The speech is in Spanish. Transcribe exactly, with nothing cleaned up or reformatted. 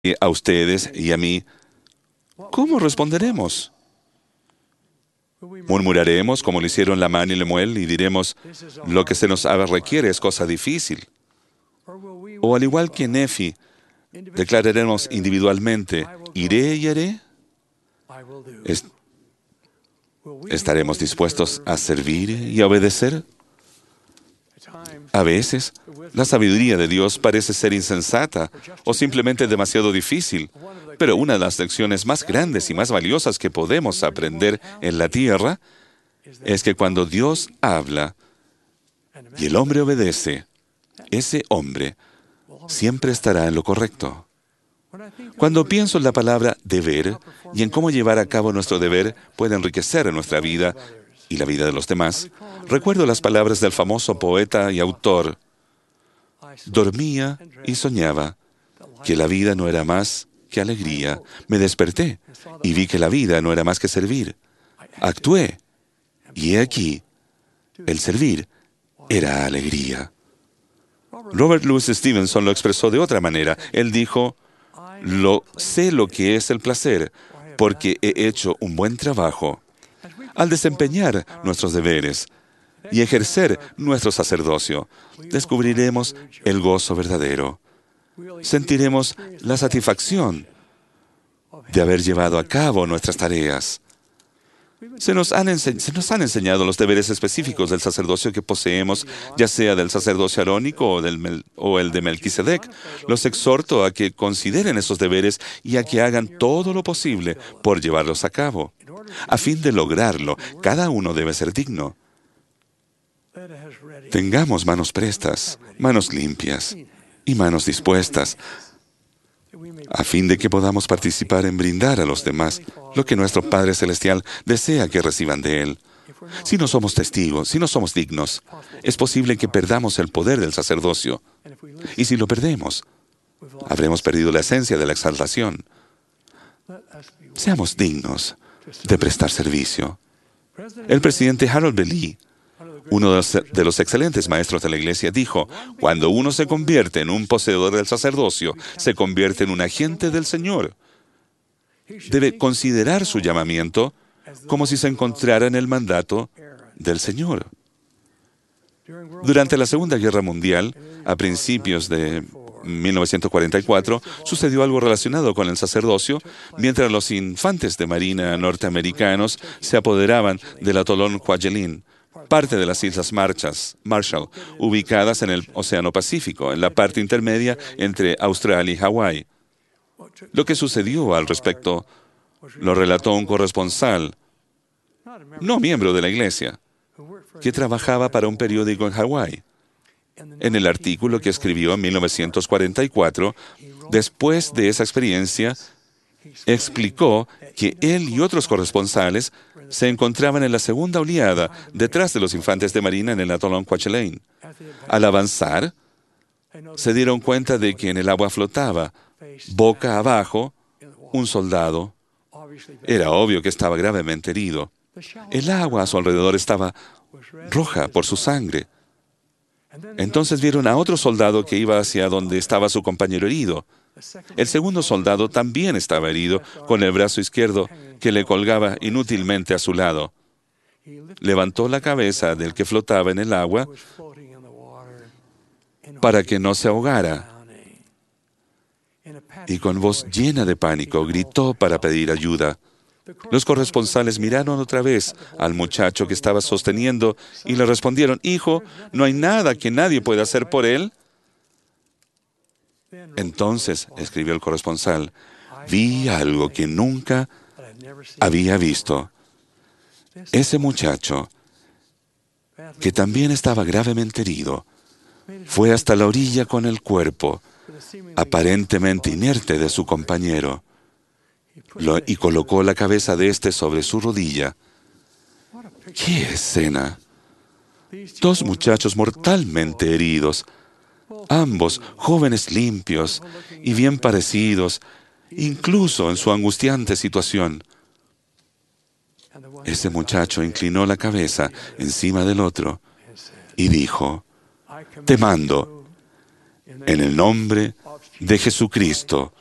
a ustedes y a mí, ¿cómo responderemos? Murmuraremos como lo hicieron Lamán y Lemuel y diremos, lo que se nos requiere es cosa difícil. O al igual que Nefi, declararemos individualmente, iré y haré. Est- ¿Estaremos dispuestos a servir y a obedecer? A veces, la sabiduría de Dios parece ser insensata o simplemente demasiado difícil, pero una de las lecciones más grandes y más valiosas que podemos aprender en la tierra es que cuando Dios habla y el hombre obedece, ese hombre siempre estará en lo correcto. Cuando pienso en la palabra deber y en cómo llevar a cabo nuestro deber puede enriquecer nuestra vida y la vida de los demás, recuerdo las palabras del famoso poeta y autor. Dormía y soñaba que la vida no era más que alegría. Me desperté y vi que la vida no era más que servir. Actué y he aquí, el servir era alegría. Robert Louis Stevenson lo expresó de otra manera. Él dijo, Lo, sé lo que es el placer, porque he hecho un buen trabajo. Al desempeñar nuestros deberes y ejercer nuestro sacerdocio, descubriremos el gozo verdadero. Sentiremos la satisfacción de haber llevado a cabo nuestras tareas. Se nos, han ense- se nos han enseñado los deberes específicos del sacerdocio que poseemos, ya sea del sacerdocio arónico o, del Mel- o el de Melquisedec. Los exhorto a que consideren esos deberes y a que hagan todo lo posible por llevarlos a cabo. A fin de lograrlo, cada uno debe ser digno. Tengamos manos prestas, manos limpias y manos dispuestas, a fin de que podamos participar en brindar a los demás lo que nuestro Padre Celestial desea que reciban de Él. Si no somos testigos, si no somos dignos, es posible que perdamos el poder del sacerdocio. Y si lo perdemos, habremos perdido la esencia de la exaltación. Seamos dignos de prestar servicio. El presidente Harold B. Lee, uno de los, de los excelentes maestros de la Iglesia, dijo, cuando uno se convierte en un poseedor del sacerdocio, se convierte en un agente del Señor. Debe considerar su llamamiento como si se encontrara en el mandato del Señor. Durante la Segunda Guerra Mundial, a principios de mil novecientos cuarenta y cuatro, sucedió algo relacionado con el sacerdocio, mientras los infantes de marina norteamericanos se apoderaban del atolón Kwajalein, parte de las Islas Marchas- Marshall, ubicadas en el Océano Pacífico, en la parte intermedia entre Australia y Hawái. Lo que sucedió al respecto lo relató un corresponsal, no miembro de la Iglesia, que trabajaba para un periódico en Hawái. En el artículo que escribió en mil novecientos cuarenta y cuatro, después de esa experiencia, explicó que él y otros corresponsales se encontraban en la segunda oleada detrás de los infantes de marina en el atolón Kwajalein. Al avanzar, se dieron cuenta de que en el agua flotaba, boca abajo, un soldado. Era obvio que estaba gravemente herido. El agua a su alrededor estaba roja por su sangre. Entonces vieron a otro soldado que iba hacia donde estaba su compañero herido. El segundo soldado también estaba herido, con el brazo izquierdo que le colgaba inútilmente a su lado. Levantó la cabeza del que flotaba en el agua para que no se ahogara y con voz llena de pánico gritó para pedir ayuda. Los corresponsales miraron otra vez al muchacho que estaba sosteniendo y le respondieron, «Hijo, ¿no hay nada que nadie pueda hacer por él?» Entonces, escribió el corresponsal, vi algo que nunca había visto. Ese muchacho, que también estaba gravemente herido, fue hasta la orilla con el cuerpo, aparentemente inerte, de su compañero, lo- y colocó la cabeza de éste sobre su rodilla. ¡Qué escena! Dos muchachos mortalmente heridos, ambos jóvenes limpios y bien parecidos, incluso en su angustiante situación. Ese muchacho inclinó la cabeza encima del otro y dijo, «Te mando, en el nombre de Jesucristo,